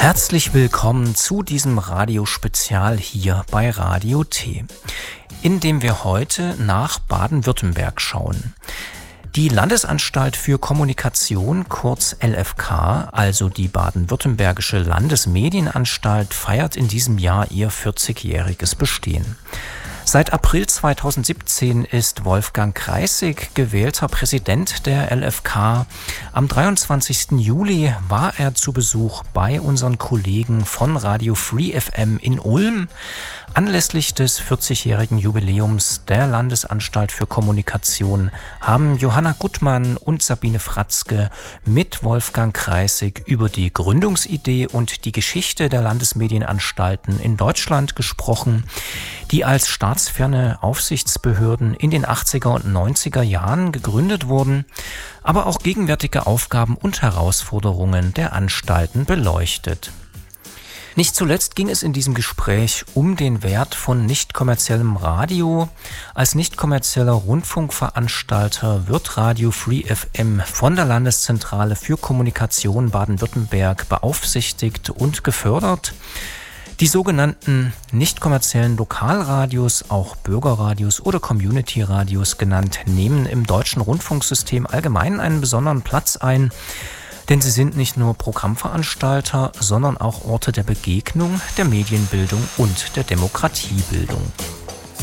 Herzlich willkommen zu diesem Radiospezial hier bei Radio T, in dem wir heute nach Baden-Württemberg schauen. Die Landesanstalt für Kommunikation, kurz LFK, also die Baden-Württembergische Landesmedienanstalt, feiert in diesem Jahr ihr 40-jähriges Bestehen. Seit April 2017 ist Wolfgang Kreissig gewählter Präsident der LFK. Am 23. Juli war er zu Besuch bei unseren Kollegen von Radio Free FM in Ulm. Anlässlich des 40-jährigen Jubiläums der Landesanstalt für Kommunikation haben Johanna Guttmann und Sabine Fratzke mit Wolfgang Kreissig über die Gründungsidee und die Geschichte der Landesmedienanstalten in Deutschland gesprochen, die als staatsferne Aufsichtsbehörden in den 80er und 90er Jahren gegründet wurden, aber auch gegenwärtige Aufgaben und Herausforderungen der Anstalten beleuchtet. Nicht zuletzt ging es in diesem Gespräch um den Wert von nicht-kommerziellem Radio. Als nicht-kommerzieller Rundfunkveranstalter wird Radio Free FM von der Landeszentrale für Kommunikation Baden-Württemberg beaufsichtigt und gefördert. Die sogenannten nicht-kommerziellen Lokalradios, auch Bürgerradios oder Community-Radios genannt, nehmen im deutschen Rundfunksystem allgemein einen besonderen Platz ein. Denn sie sind nicht nur Programmveranstalter, sondern auch Orte der Begegnung, der Medienbildung und der Demokratiebildung.